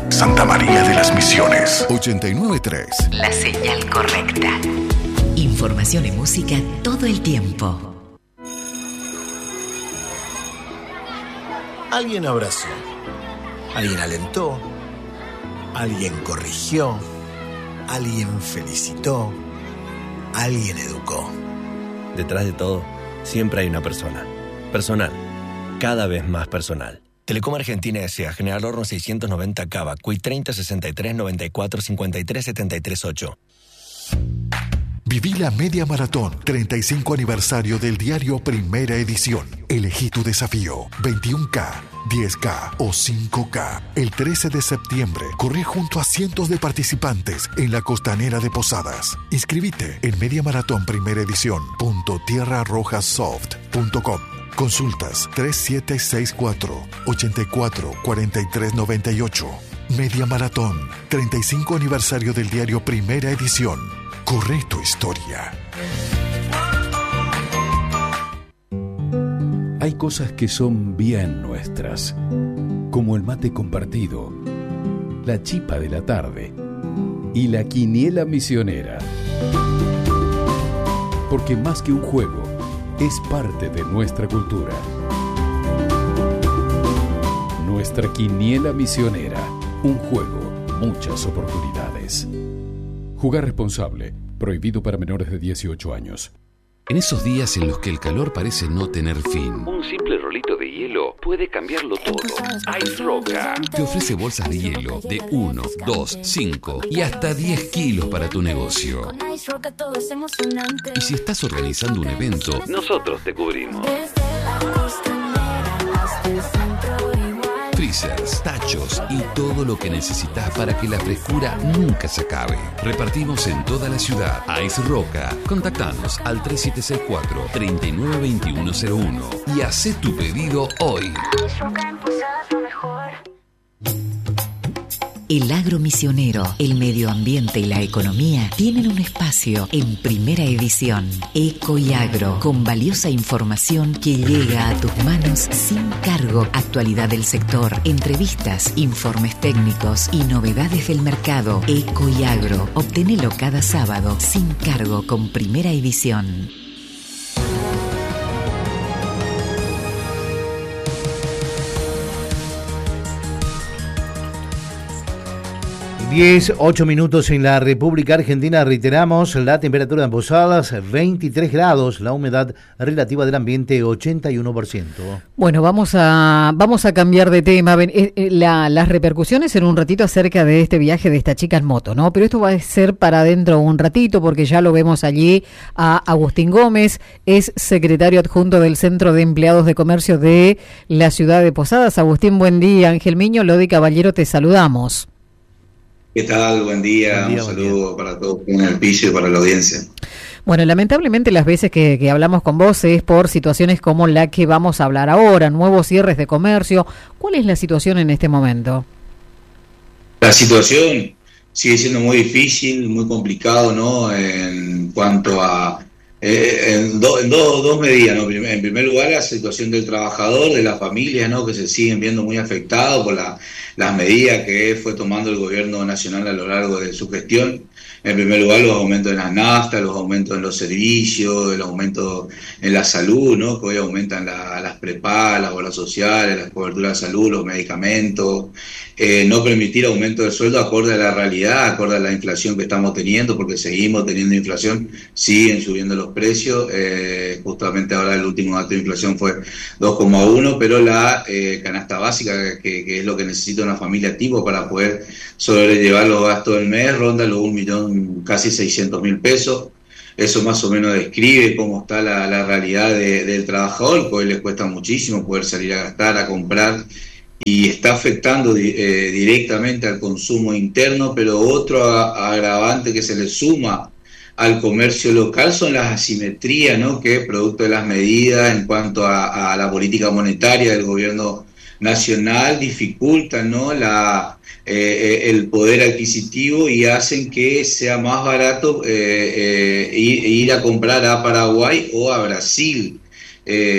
Santa María de las Misiones. 89.3. La señal correcta. Información y música todo el tiempo. Alguien abrazó, alguien alentó, alguien corrigió, alguien felicitó, alguien educó. Detrás de todo, siempre hay una persona. Personal. Cada vez más personal. Telecom Argentina S.A. General Horno 690 Cava. CUI 30 63 94 53 73 8. Viví la Media Maratón, 35 aniversario del diario Primera Edición. Elegí tu desafío, 21K, 10K o 5K. El 13 de septiembre, corrí junto a cientos de participantes en la costanera de Posadas. Inscribite en mediamaraton.tierrarojassoft.com. Consultas 3764 84 43 98. Media Maratón, 35 aniversario del diario Primera Edición. Corre tu historia. Hay cosas que son bien nuestras, como el mate compartido, la chipa de la tarde y la quiniela misionera. Porque más que un juego, es parte de nuestra cultura. Nuestra quiniela misionera, un juego, muchas oportunidades. Jugar responsable, prohibido para menores de 18 años. En esos días en los que el calor parece no tener fin, un simple rolito de hielo puede cambiarlo todo. Ice Roca te ofrece bolsas de hielo de 1, 2, 5 y hasta 10 kilos para tu negocio. Y si estás organizando un evento, nosotros te cubrimos. Freezers, tachos y todo lo que necesitas para que la frescura nunca se acabe. Repartimos en toda la ciudad. Ice Roca. Contactanos al 3764-392101 y haz tu pedido hoy. El agro misionero, el medio ambiente y la economía tienen un espacio en Primera Edición. Eco y Agro, con valiosa información que llega a tus manos sin cargo. Actualidad del sector, entrevistas, informes técnicos y novedades del mercado. Eco y Agro, obtenelo cada sábado sin cargo con Primera Edición. 8 minutos en la República Argentina. Reiteramos la temperatura en Posadas, 23 grados, la humedad relativa del ambiente, 81%. Bueno, vamos a cambiar de tema. Las repercusiones en un ratito acerca de este viaje de esta chica en moto, ¿no? Pero esto va a ser para dentro de un ratito, porque ya lo vemos allí a Agustín Gómez, es secretario adjunto del Centro de Empleados de Comercio de la ciudad de Posadas. Agustín, buen día. Ángel Miño, Lodi Caballero, te saludamos. ¿Qué tal? Buen día, un saludo para todos en el piso y para la audiencia. Bueno, lamentablemente las veces que hablamos con vos es por situaciones como la que vamos a hablar ahora, nuevos cierres de comercio. ¿Cuál es la situación en este momento? La situación sigue siendo muy difícil, muy complicado, ¿no? En cuanto a dos medidas, ¿no? En primer lugar, la situación del trabajador, de la familia, ¿no? Que se siguen viendo muy afectados por las medidas que fue tomando el gobierno nacional a lo largo de su gestión. En primer lugar, los aumentos en las naftas, los aumentos en los servicios, el aumento en la salud, ¿no? Que hoy aumentan las prepagas, las obras sociales, las coberturas de salud, los medicamentos. No permitir aumento de sueldo acorde a la realidad, acorde a la inflación que estamos teniendo, porque seguimos teniendo inflación, siguen subiendo los precios. Justamente ahora el último dato de inflación fue 2,1, pero la canasta básica, que es lo que necesita una familia tipo para poder sobrellevar los gastos del mes, ronda los 1.000.000, casi 600.000 pesos. Eso más o menos describe cómo está la realidad del trabajador, que hoy les cuesta muchísimo poder salir a gastar, a comprar, y está afectando directamente al consumo interno. Pero otro agravante que se le suma al comercio local son las asimetrías, ¿no? Que producto de las medidas en cuanto a la política monetaria del gobierno nacional dificultan, ¿no? El poder adquisitivo y hacen que sea más barato ir a comprar a Paraguay o a Brasil.